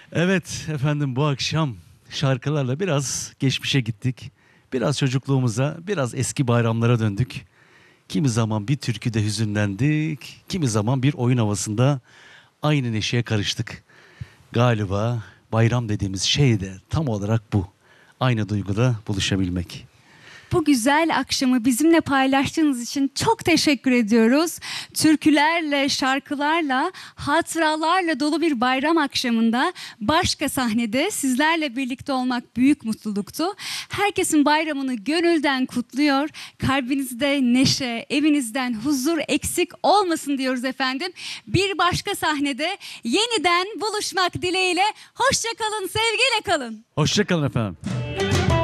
Evet efendim, bu akşam şarkılarla biraz geçmişe gittik. Biraz çocukluğumuza, biraz eski bayramlara döndük. Kimi zaman bir türküde hüzünlendik, kimi zaman bir oyun havasında aynı neşeye karıştık. Galiba bayram dediğimiz şey de tam olarak bu. Aynı duyguda buluşabilmek. Bu güzel akşamı bizimle paylaştığınız için çok teşekkür ediyoruz. Türkülerle, şarkılarla, hatıralarla dolu bir bayram akşamında başka sahnede sizlerle birlikte olmak büyük mutluluktu. Herkesin bayramını gönülden kutluyor. Kalbinizde neşe, evinizden huzur eksik olmasın diyoruz efendim. Bir başka sahnede yeniden buluşmak dileğiyle. Hoşça kalın, sevgiyle kalın. Hoşça kalın efendim.